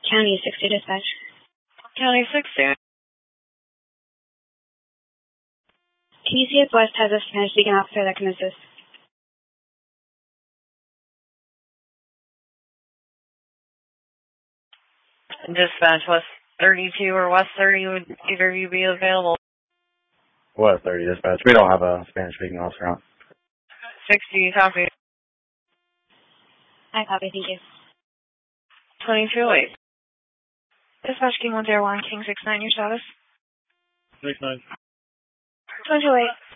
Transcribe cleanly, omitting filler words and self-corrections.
County 60 dispatch. County 60. TCF West has a Spanish-speaking officer that can assist. Dispatch West 32 or West 30, would either of you be available? West 30 dispatch. We don't have a Spanish-speaking officer on. 60, copy. I copy, thank you. 2208. Dispatch King 101, King 69, your status? 69. 2208.